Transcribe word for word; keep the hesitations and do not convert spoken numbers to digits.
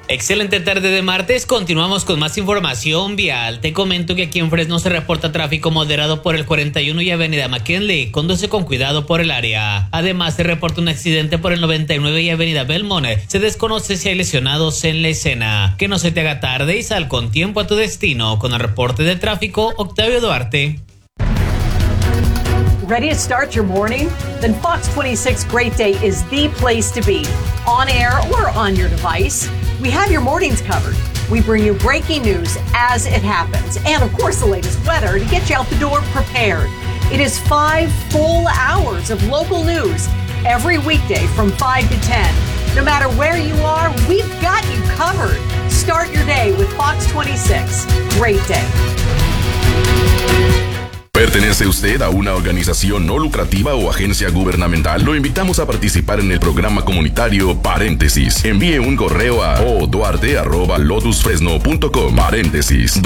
Excelente tarde de martes, continuamos con más información vial. Te comento que aquí en Fresno se reporta tráfico moderado por el cuarenta y uno y avenida McKinley. Conduce con cuidado por el área. Además se reporta un accidente por el noventa y nueve y avenida Belmont. Se desconoce si hay lesionados en la escena. Que no se te haga tarde y sal con tiempo a tu destino. Con el reporte de tráfico, Octavio Duarte. Ready to start your morning? Then Fox twenty-six Great Day is the place to be. On air or on your device, we have your mornings covered. We bring you breaking news as it happens. And of course, the latest weather to get you out the door prepared. It is five full hours of local news every weekday from five to ten. No matter where you are, we've got you covered. Start your day with Fox twenty-six Great Day. ¿Pertenece usted a una organización no lucrativa o agencia gubernamental? Lo invitamos a participar en el programa comunitario Paréntesis. Envíe un correo a o duarte arroba lotus fresno punto com. Paréntesis.